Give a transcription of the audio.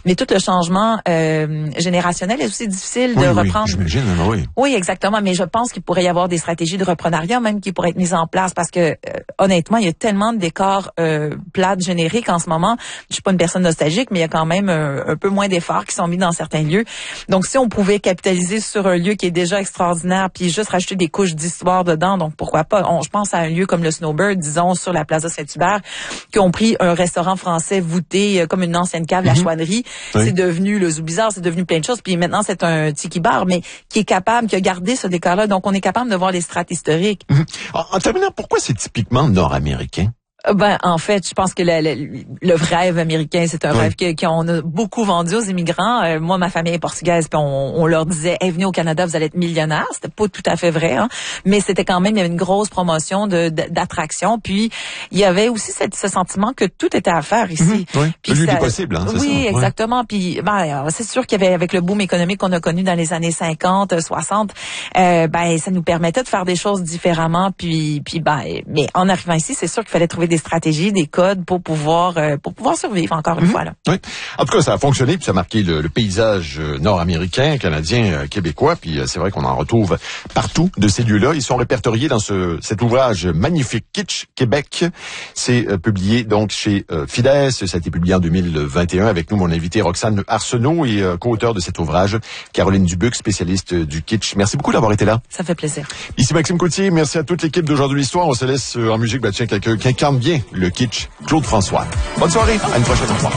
Mais tout le changement générationnel est aussi difficile de reprendre. J'imagine, oui. Oui, exactement. Mais je pense qu'il pourrait y avoir des stratégies de reprenariat même qui pourraient être mises en place parce que honnêtement, il y a tellement de décors plats génériques en ce moment. Je suis pas une personne nostalgique, mais il y a quand même un peu moins d'efforts qui sont mis dans certains lieux. Donc, si on pouvait capitaliser sur un lieu qui est déjà extraordinaire, puis juste rajouter des couches d'histoire dedans, donc pourquoi pas? Je pense à un lieu comme le Snowbird, disons, sur la Plaza Saint-Hubert, qui ont pris un restaurant français voûté comme une ancienne cave, la Chouannerie. Oui. C'est devenu le Zoo Bizarre, c'est devenu plein de choses. Puis maintenant, c'est un tiki bar, mais qui est capable, qui a gardé ce décor-là. Donc, on est capable de voir les strates historiques. En terminant, pourquoi c'est typiquement nord-américain? Ben, en fait, je pense que le rêve américain, c'est un rêve qu'on a beaucoup vendu aux immigrants. Moi, ma famille est portugaise, puis on leur disait, hey, venez au Canada, vous allez être millionnaire. C'était pas tout à fait vrai, hein. Mais c'était quand même, il y avait une grosse promotion d'attraction. Puis, il y avait aussi ce sentiment que tout était à faire ici. Puis le lieu du possible, hein, c'est ça. Oui, exactement. Puis, ben, c'est sûr qu'il y avait, avec le boom économique qu'on a connu dans les années 50, 60, ben, ça nous permettait de faire des choses différemment. Puis, ben, mais en arrivant ici, c'est sûr qu'il fallait trouver des stratégies, des codes pour pouvoir survivre encore une fois là. Oui. En tout cas, ça a fonctionné puis ça a marqué le paysage nord-américain, canadien, québécois. Puis c'est vrai qu'on en retrouve partout de ces lieux-là. Ils sont répertoriés dans cet ouvrage magnifique Kitsch Québec. C'est publié donc chez Fides. Ça a été publié en 2021 avec nous mon invité Roxane Arsenault et co-auteur de cet ouvrage Caroline Dubuc, spécialiste du kitsch. Merci beaucoup d'avoir été là. Ça fait plaisir. Ici Maxime Coutier. Merci à toute l'équipe d'Aujourd'hui l'Histoire. On se laisse en musique. Tiens, quelqu'un qui incarne bien le kitsch, Claude François. Bonne soirée, à une prochaine fois.